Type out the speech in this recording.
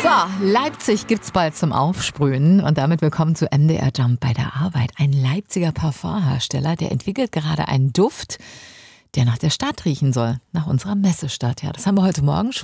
Leipzig gibt's bald zum Aufsprühen und damit willkommen zu MDR Jump bei der Arbeit. Ein Leipziger Parfumhersteller, der entwickelt gerade einen Duft, der nach der Stadt riechen soll, nach unserer Messestadt. Ja, das haben wir heute Morgen schon